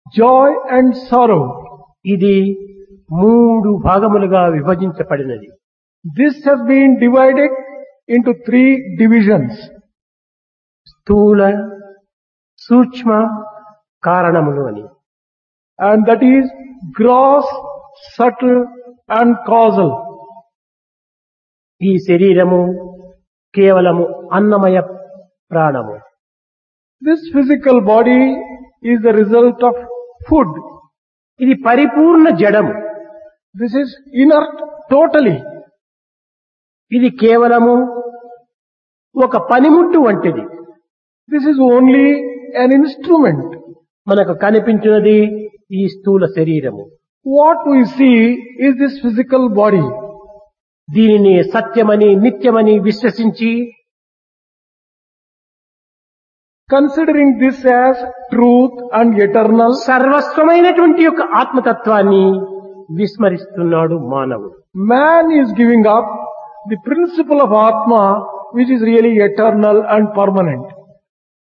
joy and sorrow. ఇది మూడు భాగములుగా విభజించబడినది. This has been divided into three divisions. స్థూల, సూక్ష్మ, కారణములు అని. And that is gross, subtle and causal. ఈ శరీరము కేవలము అన్నమయ ప్రాణము. This physical body is the result of food. ఇది పరిపూర్ణ జడము. This is inert totally. ఇది కేవలము ఒక పనిముట్టు వంటిది. This is only an instrument. మనకు కనిపించినది ఈ స్థూల శరీరము. What we see is this physical body. దీనిని సత్యమని నిత్యమని విశ్వసించి Considering this as truth and eternal, సర్వస్వమైనటువంటి యొక్క ఆత్మతత్వాన్ని విస్మరిస్తున్నాడు మానవుడు. man is giving up the principle of Atma, which is really eternal and permanent.